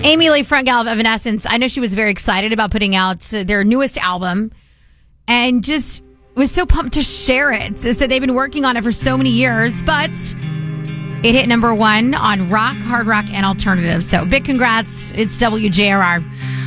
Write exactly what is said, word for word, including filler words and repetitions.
Amy Lee Frantgal of Evanescence, I know she was very excited about putting out their newest album and just was so pumped to share it. So said they've been working on it for so many years, but it hit number one on rock, hard rock, and alternative. So big congrats. It's W J R R.